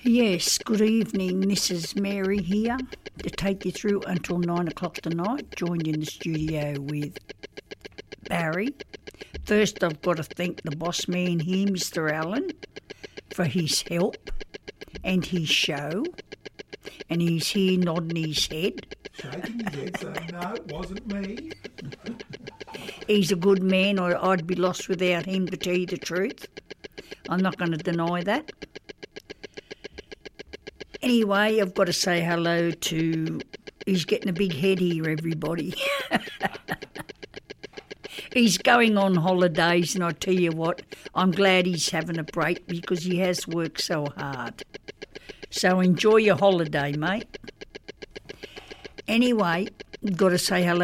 Yes, good evening. This is Mary here to take you through until 9 o'clock tonight, joined in the studio with Barry. First, I've got to thank the boss man here, Mr. Allen, for his help and his show. And he's here nodding his head. Shaking his head saying, no, it wasn't me. He's a good man, or I'd be lost without him, to tell you the truth. I'm not going to deny that. Anyway, I've got to say hello to... He's getting a big head here, everybody. He's going on holidays, and I tell you what, I'm glad he's having a break because he has worked so hard. So enjoy your holiday, mate. Anyway, got to say hello